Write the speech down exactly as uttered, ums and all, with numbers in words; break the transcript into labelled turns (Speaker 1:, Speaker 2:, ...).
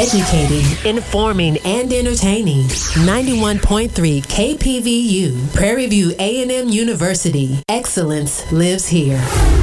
Speaker 1: Educating, informing, and entertaining. ninety-one point three K P V U, Prairie View A and M University. Excellence lives here.